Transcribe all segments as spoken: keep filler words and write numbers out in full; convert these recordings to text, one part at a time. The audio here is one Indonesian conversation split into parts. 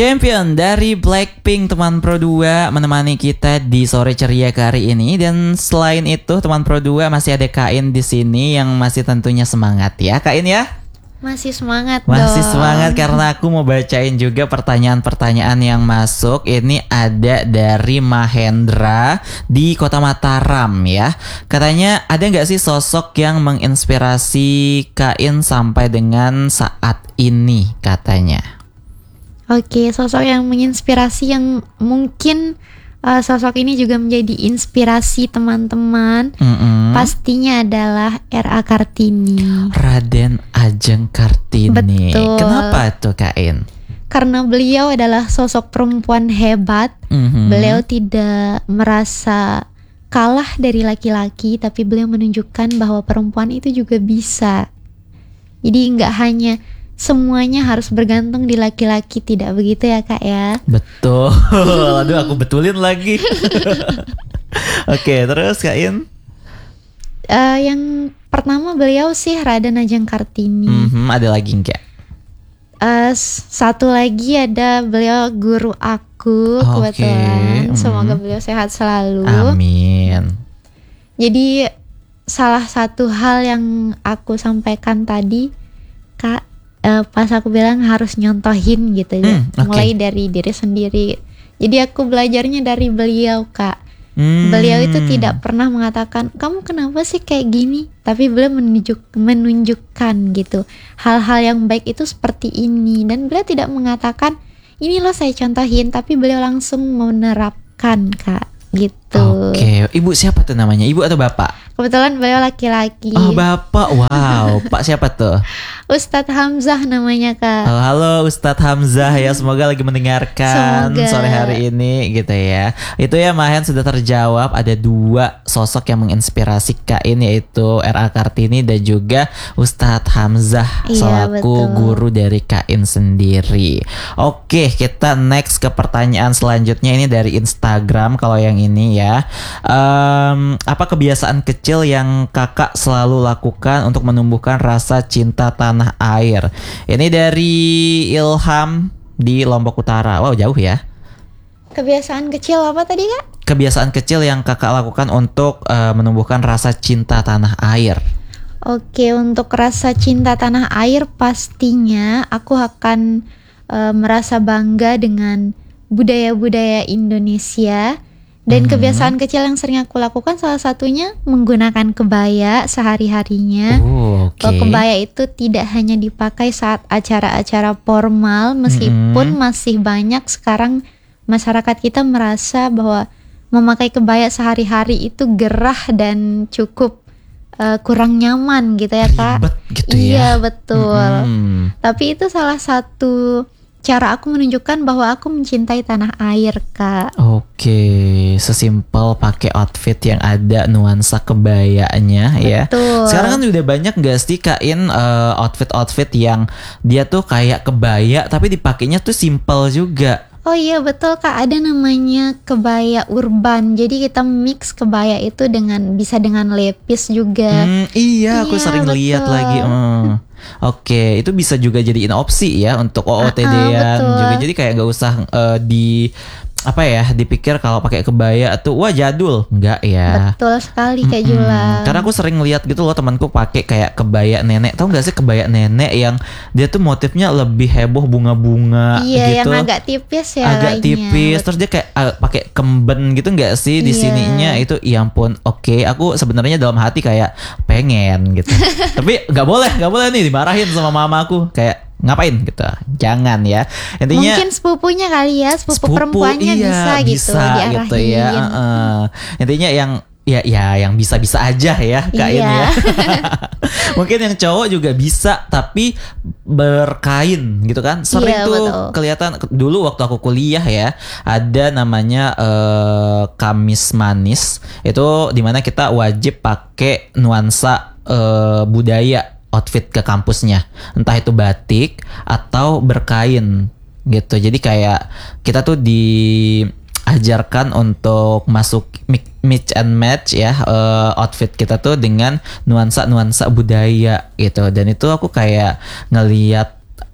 Champion dari Blackpink, teman Pro dua, menemani kita di sore ceria kali ini. Dan selain itu, teman Pro dua, masih ada Kain di sini yang masih tentunya semangat ya, Kain ya? Masih semangat Masih dong. semangat karena aku mau bacain juga pertanyaan-pertanyaan yang masuk. Ini ada dari Mahendra di Kota Mataram ya. Katanya, ada nggak sih sosok yang menginspirasi Kain sampai dengan saat ini katanya? Oke, sosok yang menginspirasi yang mungkin uh, sosok ini juga menjadi inspirasi teman-teman. Mm-mm. Pastinya adalah R A Kartini. Raden Ajeng Kartini. Betul. Kenapa tuh Kain? Karena beliau adalah sosok perempuan hebat. Mm-hmm. Beliau tidak merasa kalah dari laki-laki, tapi beliau menunjukkan bahwa perempuan itu juga bisa. Jadi nggak hanya semuanya harus bergantung di laki-laki, tidak begitu ya Kak ya? Betul. Aduh, aku betulin lagi. Oke, terus Kain? Uh, yang pertama beliau sih Raden Ajeng Kartini. Mm-hmm, ada lagi nggak? Uh, satu lagi ada beliau guru aku, Oke, kebetulan. mm. Semoga beliau sehat selalu. Amin. Jadi salah satu hal yang aku sampaikan tadi, Kak, uh, pas aku bilang harus nyontohin gitu ya, Mm, okay. mulai dari diri sendiri. Jadi aku belajarnya dari beliau, Kak. Hmm. Beliau itu tidak pernah mengatakan kamu kenapa sih kayak gini, tapi beliau menunjuk, menunjukkan gitu hal-hal yang baik itu seperti ini, dan beliau tidak mengatakan ini loh saya contohin, tapi beliau langsung menerapkan Kak gitu. Oke, ibu siapa tuh namanya? Ibu atau bapak? Kebetulan beliau laki-laki. Oh, bapak. Wow, Pak siapa tuh? Ustadz Hamzah namanya Kak. Halo, halo Ustadz Hamzah ya, semoga lagi mendengarkan Semoga. sore hari ini gitu ya. Itu ya Mahen sudah terjawab, ada dua sosok yang menginspirasi Kain, yaitu R A Kartini dan juga Ustadz Hamzah Iya, selaku betul. guru dari Kain sendiri. Oke, kita next ke pertanyaan selanjutnya, ini dari Instagram kalau yang ini ya. Um, apa kebiasaan kecil yang kakak selalu lakukan untuk menumbuhkan rasa cinta tanah air? Ini dari Ilham di Lombok Utara. Wow, jauh ya. Kebiasaan kecil apa tadi Kak? Kebiasaan kecil yang kakak lakukan untuk uh, menumbuhkan rasa cinta tanah air. Oke, untuk rasa cinta tanah air pastinya aku akan uh, merasa bangga dengan budaya-budaya Indonesia. Dan Mhm. kebiasaan kecil yang sering aku lakukan salah satunya menggunakan kebaya sehari-harinya. Oh, oke. Bahwa kebaya itu tidak hanya dipakai saat acara-acara formal, meskipun Mhm. masih banyak sekarang masyarakat kita merasa bahwa memakai kebaya sehari-hari itu gerah dan cukup uh, kurang nyaman gitu ya Kak. Ribet gitu Iya ya. betul. Mhm. Tapi itu salah satu cara aku menunjukkan bahwa aku mencintai tanah air Kak. Oke, sesimpel pakai outfit yang ada nuansa kebayanya ya. Betul. Sekarang kan udah banyak gak sih Kain uh, outfit-outfit yang dia tuh kayak kebaya tapi dipakainya tuh simple juga. Oh iya betul Kak, ada namanya kebaya urban. Jadi kita mix kebaya itu dengan bisa dengan lepis juga. Hmm, iya, aku Iya, sering betul. lihat lagi. Hmm. Oke, itu bisa juga jadiin opsi ya untuk O O T D-an Ah, betul. juga. Jadi kayak nggak usah uh, di apa ya dipikir kalau pakai kebaya tuh wah jadul, enggak ya. Betul sekali Kak Mm-mm. Jula. Karena aku sering lihat gitu loh temanku pakai kayak kebaya nenek. Tahu nggak sih kebaya nenek yang dia tuh motifnya lebih heboh bunga-bunga Iya, gitu. yang agak tipis ya Agak lainnya. tipis, terus dia kayak uh, pakai kemben gitu nggak sih di Iya. sininya itu, ya ampun. Oke, aku sebenarnya dalam hati kayak pengen gitu, tapi nggak boleh, nggak boleh nih, dimarahin sama mama aku kayak ngapain gitu, jangan ya. Intinya Mungkin sepupunya kali ya, sepupu, sepupu, perempuannya iya, bisa gitu bisa diarahin. gitu ya. Uh-uh. Intinya yang ya ya yang bisa-bisa aja ya Kain Iya. ya. Mungkin yang cowok juga bisa tapi berkain gitu kan. Sering Iya, tuh betul. kelihatan dulu waktu aku kuliah ya, ada namanya eh, kamis manis. Itu dimana kita wajib pakai nuansa eh, budaya outfit ke kampusnya, entah itu batik atau berkain gitu. Jadi kayak kita tuh diajarkan untuk masuk mix and match ya uh, outfit kita tuh dengan nuansa-nuansa budaya gitu. Dan itu aku kayak ngeliat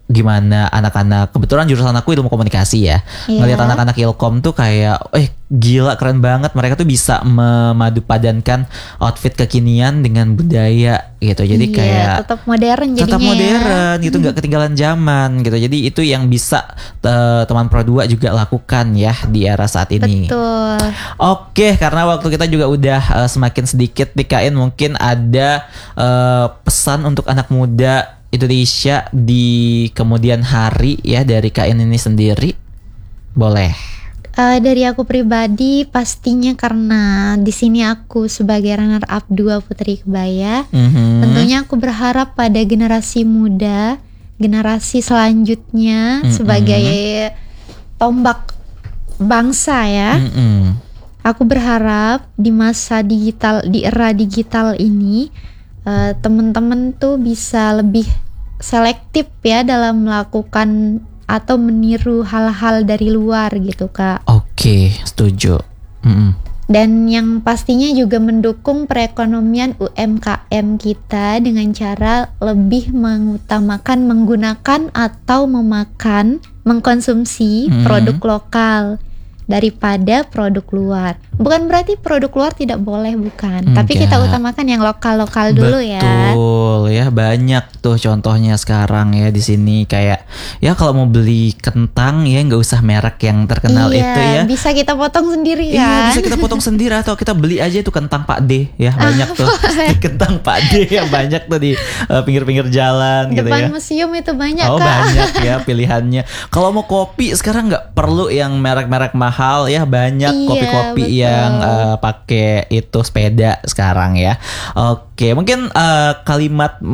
gimana anak-anak, kebetulan jurusan aku ilmu komunikasi ya. Iya. Ngelihat anak-anak Ilkom tuh kayak eh gila keren banget, mereka tuh bisa memadupadankan outfit kekinian dengan budaya gitu. Jadi Iya, kayak tetap modern jadinya tetap ya. modern gitu, nggak ketinggalan zaman gitu. Jadi itu yang bisa uh, teman Pro dua juga lakukan ya di era saat ini. Betul. Oke, karena waktu kita juga udah uh, semakin sedikit nih Kain, mungkin ada uh, pesan untuk anak muda Indonesia di kemudian hari ya dari Kain ini sendiri, boleh? Uh, dari aku pribadi pastinya karena di sini aku sebagai runner up dua Putri Kebaya, Mm-hmm. tentunya aku berharap pada generasi muda, generasi selanjutnya Mm-mm. sebagai tombak bangsa ya. Mm-mm. Aku berharap di masa digital, di era digital ini, uh, teman-teman tuh bisa lebih selektif ya dalam melakukan atau meniru hal-hal dari luar gitu Kak. Oke, setuju. Mm-mm. Dan yang pastinya juga mendukung perekonomian U M K M kita dengan cara lebih mengutamakan menggunakan atau memakan, mengkonsumsi Hmm. produk lokal daripada produk luar. Bukan berarti produk luar tidak boleh, bukan. Tapi kita Enggak. utamakan yang lokal-lokal dulu ya. Betul ya, banyak tuh contohnya sekarang ya di sini, kayak ya kalau mau beli kentang ya nggak usah merek yang terkenal Iya, itu ya. bisa kita potong sendiri Iya, kan. bisa kita potong sendiri atau kita beli aja itu kentang Pak D ya, banyak tuh kentang Pak D yang banyak tuh di uh, pinggir-pinggir jalan gitu Depan ya. museum itu banyak Oh Kak. banyak ya pilihannya. Kalau mau kopi sekarang nggak perlu yang merek-merek mahal ya, banyak Iya, kopi-kopi betul. yang uh, pakai itu sepeda sekarang ya. Oke, mungkin uh, kalimat